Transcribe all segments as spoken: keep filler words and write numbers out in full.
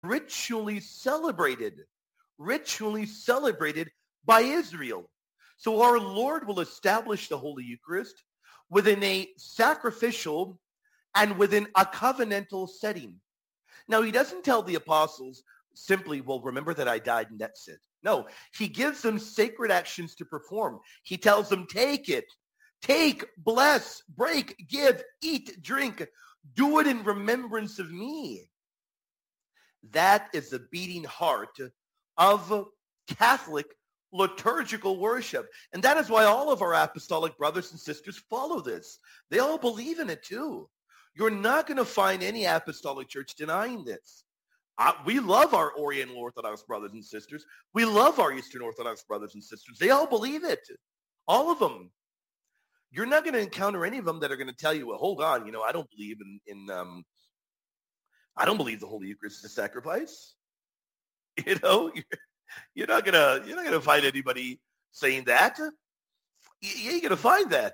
ritually celebrated, ritually celebrated by Israel. So our Lord will establish the Holy Eucharist within a sacrificial and within a covenantal setting. Now, he doesn't tell the apostles simply, well, remember that I died and that's it. No, he gives them sacred actions to perform. He tells them, take it, take, bless, break, give, eat, drink. Do it in remembrance of me. That is the beating heart of Catholic liturgical worship. And that is why all of our apostolic brothers and sisters follow this. They all believe in it too. You're not going to find any apostolic church denying this. Uh, we love our Oriental Orthodox brothers and sisters. We love our Eastern Orthodox brothers and sisters. They all believe it. All of them. You're not going to encounter any of them that are going to tell you, well, hold on, you know, I don't believe in, in um, I don't believe the Holy Eucharist is a sacrifice. You know, you're, you're not going to, you're not going to find anybody saying that. You ain't going to find that.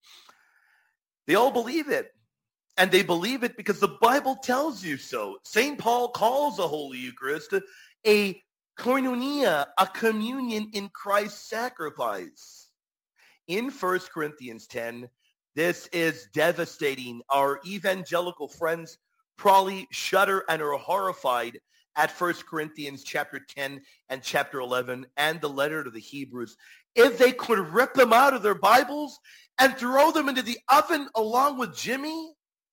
They all believe it. And they believe it because the Bible tells you so. Saint Paul calls the Holy Eucharist a koinonia, a communion in Christ's sacrifice. In First Corinthians ten, this is devastating. Our evangelical friends probably shudder and are horrified at First Corinthians chapter ten and chapter eleven and the letter to the Hebrews. If they could rip them out of their Bibles and throw them into the oven along with Jimmy,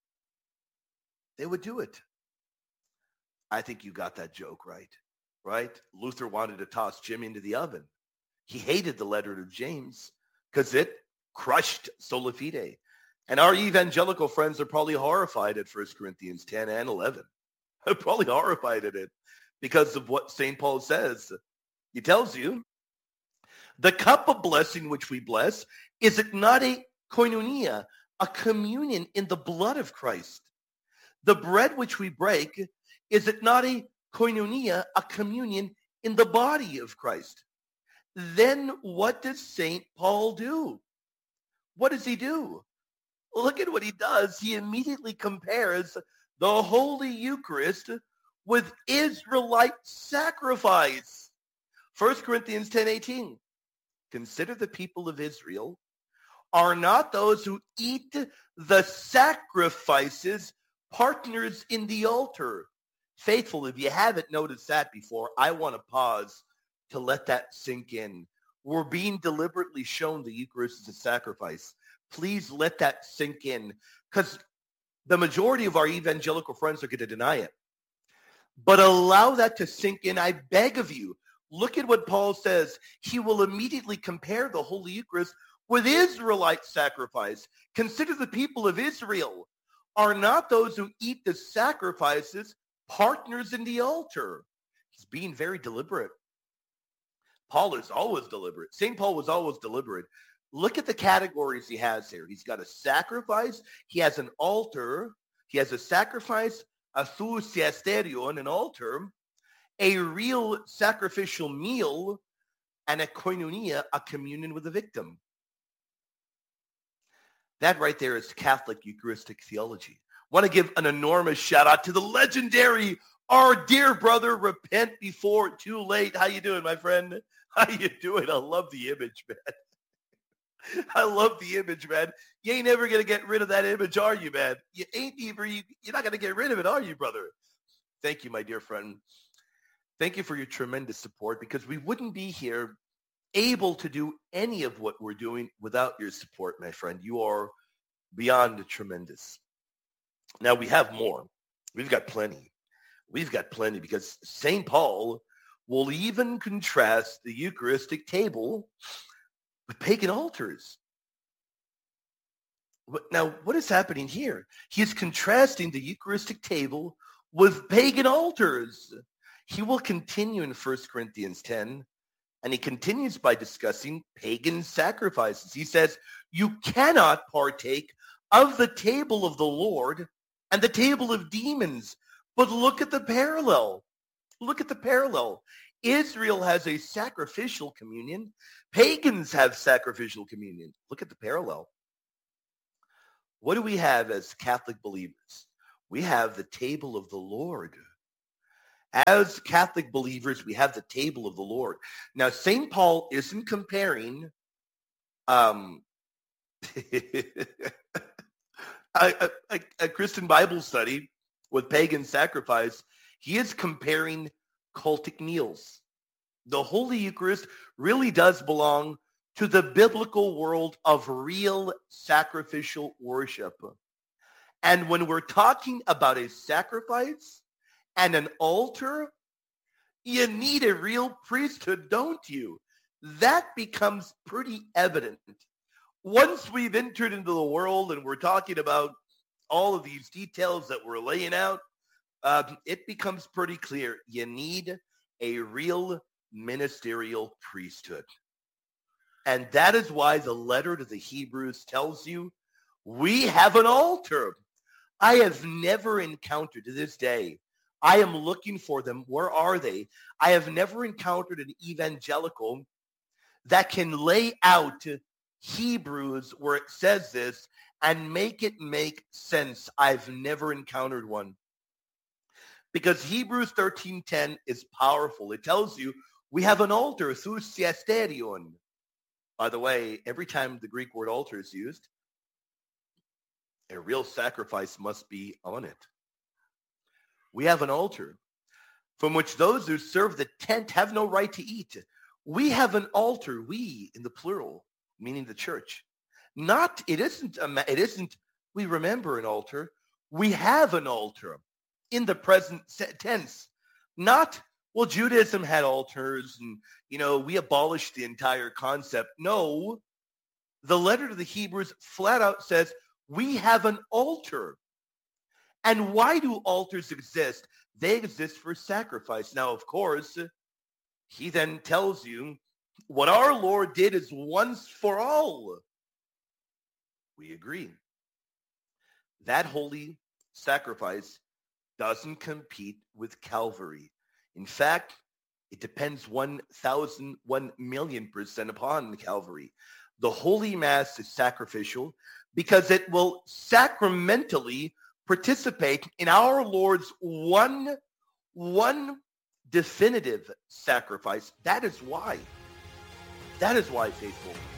they would do it. I think you got that joke right, right? Luther wanted to toss Jimmy into the oven. He hated the letter to James because it crushed sola fide. And our evangelical friends are probably horrified at First Corinthians ten and eleven. They're probably horrified at it because of what Saint Paul says. He tells you, the cup of blessing which we bless, is it not a koinonia, a communion in the blood of Christ? The bread which we break, is it not a koinonia, a communion in the body of Christ? Then what does Saint Paul do? What does he do? Look at what he does. He immediately compares the Holy Eucharist with Israelite sacrifice. First Corinthians ten eighteen. Consider the people of Israel are not those who eat the sacrifices partners in the altar. Faithful, if you haven't noticed that before, I want to pause to let that sink in. We're being deliberately shown the Eucharist is a sacrifice. Please let that sink in, because the majority of our evangelical friends are going to deny it. But allow that to sink in, I beg of you. Look at what Paul says. He will immediately compare the Holy Eucharist with Israelite sacrifice. Consider the people of Israel are not those who eat the sacrifices partners in the altar. He's being very deliberate. Paul is always deliberate. Saint Paul was always deliberate. Look at the categories he has here. He's got a sacrifice. He has an altar. He has a sacrifice, a thusiasterion, an altar, a real sacrificial meal, and a koinonia, a communion with the victim. That right there is Catholic Eucharistic theology. Want to give an enormous shout out to the legendary, our dear brother, Repent Before Too Late. How you doing, my friend? How you doing? I love the image, man. I love the image, man. You ain't never going to get rid of that image, are you, man? You ain't even, you, you're not going to get rid of it, are you, brother? Thank you, my dear friend. Thank you for your tremendous support, because we wouldn't be here able to do any of what we're doing without your support, my friend. You are beyond tremendous. Now, we have more. We've got plenty. We've got plenty, because Saint Paul will even contrast the Eucharistic table with pagan altars. Now, what is happening here? He is contrasting the Eucharistic table with pagan altars. He will continue in First Corinthians ten, and he continues by discussing pagan sacrifices. He says, you cannot partake of the table of the Lord and the table of demons. But look at the parallel. Look at the parallel. Israel has a sacrificial communion. Pagans have sacrificial communion. Look at the parallel. What do we have as Catholic believers? We have the table of the Lord. As Catholic believers, we have the table of the Lord. Now, Saint Paul isn't comparing um, a, a, a Christian Bible study with pagan sacrifice. He is comparing cultic meals. The Holy Eucharist really does belong to the biblical world of real sacrificial worship. And when we're talking about a sacrifice and an altar, you need a real priesthood, don't you? That becomes pretty evident. Once we've entered into the world and we're talking about all of these details that we're laying out, um, it becomes pretty clear. You need a real ministerial priesthood. And that is why the letter to the Hebrews tells you, we have an altar. I have never encountered to this day. I am looking for them. Where are they? I have never encountered an evangelical that can lay out Hebrews where it says this and make it make sense. I've never encountered one. Because Hebrews thirteen ten is powerful. It tells you we have an altar, thusiasterion. By the way, every time the Greek word altar is used, a real sacrifice must be on it. We have an altar from which those who serve the tent have no right to eat. We have an altar, we in the plural, meaning the church. Not, it isn't, a, it isn't, we remember an altar. We have an altar in the present tense. Not, well, Judaism had altars and, you know, we abolished the entire concept. No, the letter to the Hebrews flat out says, we have an altar. And why do altars exist? They exist for sacrifice. Now, of course, he then tells you what our Lord did is once for all. We agree. That holy sacrifice doesn't compete with Calvary. In fact, it depends one thousand, one million percent upon Calvary. The Holy Mass is sacrificial because it will sacramentally participate in our Lord's one, one definitive sacrifice. That is why. That is why, faithful.